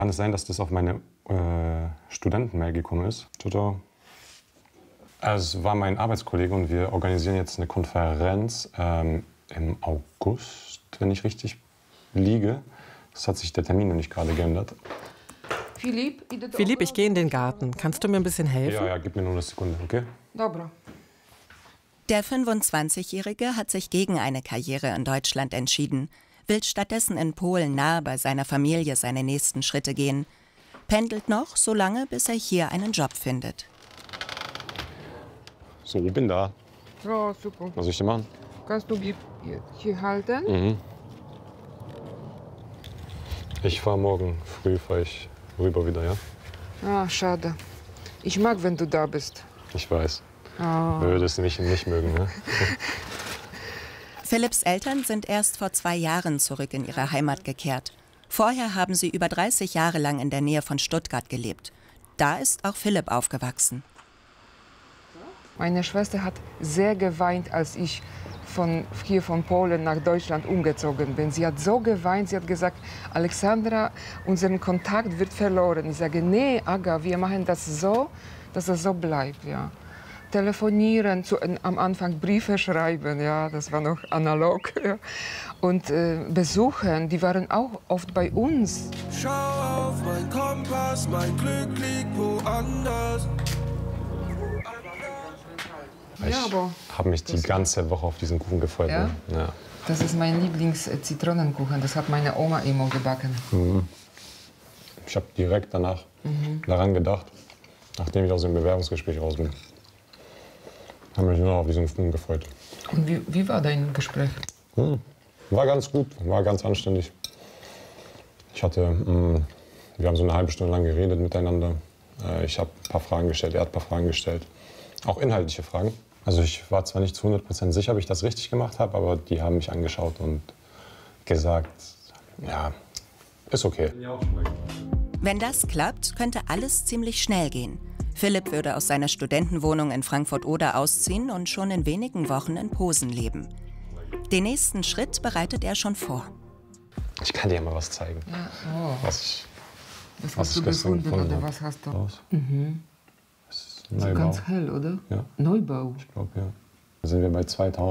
Kann es sein, dass das auf meine Studentenmail gekommen ist? Ciao. Also, es war mein Arbeitskollege und wir organisieren jetzt eine Konferenz im August, wenn ich richtig liege. Es hat sich der Termin noch nicht gerade geändert. Philipp, ich gehe in den Garten. Kannst du mir ein bisschen helfen? Ja, gib mir nur eine Sekunde, okay? Der 25-Jährige hat sich gegen eine Karriere in Deutschland entschieden, will stattdessen in Polen nahe bei seiner Familie seine nächsten Schritte gehen, pendelt noch so lange, bis er hier einen Job findet. So, bin da. Oh, super. Was soll ich denn machen? Kannst du hier halten? Mhm. Ich fahre morgen früh rüber wieder, ja? Ah, schade. Ich mag, wenn du da bist. Ich weiß. Oh. Würdest du mich nicht mögen, ne? Philipps Eltern sind erst vor 2 Jahren zurück in ihre Heimat gekehrt. Vorher haben sie über 30 Jahre lang in der Nähe von Stuttgart gelebt. Da ist auch Philipp aufgewachsen. Meine Schwester hat sehr geweint, als ich hier von Polen nach Deutschland umgezogen bin. Sie hat so geweint, sie hat gesagt, Alexandra, unser Kontakt wird verloren. Ich sage, nee, Aga, wir machen das so, dass es so bleibt. Ja. Telefonieren, am Anfang Briefe schreiben, ja, das war noch analog. Ja. Und besuchen, die waren auch oft bei uns. Schau auf mein Kompass, mein Glück liegt woanders. Ich habe mich die ganze Woche auf diesen Kuchen gefreut. Ja? Ne? Ja. Das ist mein Lieblings-Zitronenkuchen. Das hat meine Oma immer gebacken. Mhm. Ich habe direkt danach daran gedacht, nachdem ich aus dem Bewerbungsgespräch raus bin. Habe mich nur noch auf diesen Kuchen gefreut. Und wie war dein Gespräch? War ganz gut, war ganz anständig. Wir haben so eine halbe Stunde lang geredet miteinander. Ich habe ein paar Fragen gestellt, er hat ein paar Fragen gestellt. Auch inhaltliche Fragen. Also ich war zwar nicht zu 100% sicher, ob ich das richtig gemacht habe, aber die haben mich angeschaut und gesagt, ja, ist okay. Wenn das klappt, könnte alles ziemlich schnell gehen. Philipp würde aus seiner Studentenwohnung in Frankfurt-Oder ausziehen und schon in wenigen Wochen in Posen leben. Den nächsten Schritt bereitet er schon vor. Ich kann dir ja mal was zeigen. Ja. Oh. Was hast du gefunden oder was hast du? Neubau. Ganz hell, oder? Ja. Neubau. Ich glaube, ja. Da sind wir bei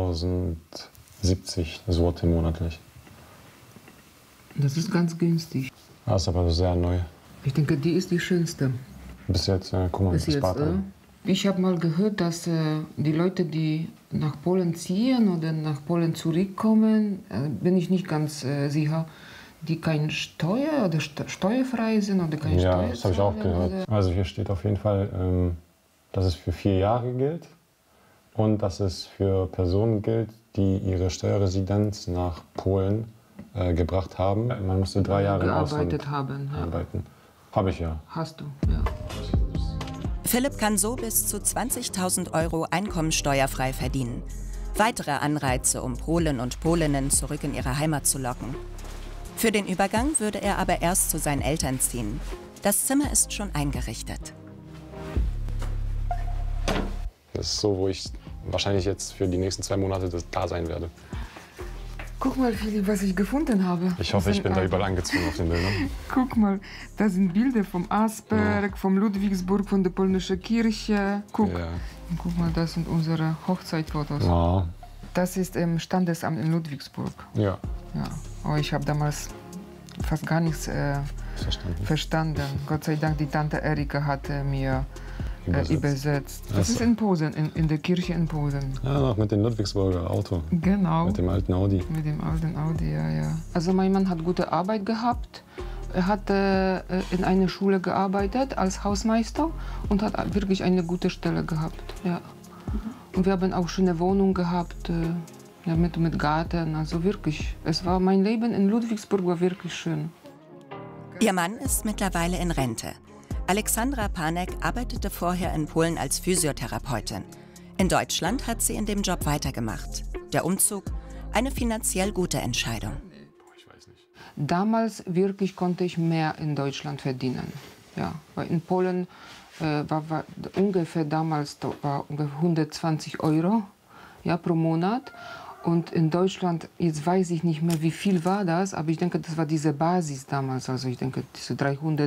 2070 Zloty monatlich. Das ist ganz günstig. Das ist aber sehr neu. Ich denke, die ist die schönste. Bis jetzt, guck mal, Bis das jetzt, Bad. Ich habe mal gehört, dass die Leute, die nach Polen ziehen oder nach Polen zurückkommen, bin ich nicht ganz sicher, die keine Steuer oder steuerfrei sind oder keine Steuer. Ja, das habe ich auch gehört. Oder? Also hier steht auf jeden Fall, dass es für 4 Jahre gilt und dass es für Personen gilt, die ihre Steuerresidenz nach Polen gebracht haben. Man musste 3 Jahre im Ausland arbeiten. Habe ich ja. Hast du, ja. Philipp kann so bis zu 20.000 € einkommensteuerfrei verdienen. Weitere Anreize, um Polen und Polinnen zurück in ihre Heimat zu locken. Für den Übergang würde er aber erst zu seinen Eltern ziehen. Das Zimmer ist schon eingerichtet. Das ist so, wo ich wahrscheinlich jetzt für die nächsten 2 Monate da sein werde. Guck mal, Philipp, was ich gefunden habe. Ich hoffe, ich bin da überall angezogen auf den Bildern. Guck mal, da sind Bilder vom Asperg, vom Ludwigsburg, von der polnischen Kirche. Guck, Ja. Guck mal, das sind unsere Hochzeitfotos. Ja. Das ist im Standesamt in Ludwigsburg. Ja. Ja. Oh, ich habe damals fast gar nichts verstanden. Gott sei Dank, die Tante Erika hatte mir übersetzt. Das ist in Posen, in der Kirche in Posen. Ja, noch mit dem Ludwigsburger Auto. Genau. Mit dem alten Audi. Mit dem alten Audi, ja. Also mein Mann hat gute Arbeit gehabt. Er hat in einer Schule gearbeitet als Hausmeister und hat wirklich eine gute Stelle gehabt. Ja. Und wir haben auch schöne Wohnung gehabt, ja, mit Garten. Also wirklich, mein Leben in Ludwigsburg war wirklich schön. Ihr Mann ist mittlerweile in Rente. Alexandra Panek arbeitete vorher in Polen als Physiotherapeutin. In Deutschland hat sie in dem Job weitergemacht. Der Umzug, eine finanziell gute Entscheidung. Damals wirklich konnte ich mehr in Deutschland verdienen. Ja, weil in Polen war ungefähr damals war ungefähr 120 € ja, pro Monat. Und in Deutschland, jetzt weiß ich nicht mehr, wie viel war das, aber ich denke, das war diese Basis damals. Also ich denke, diese 300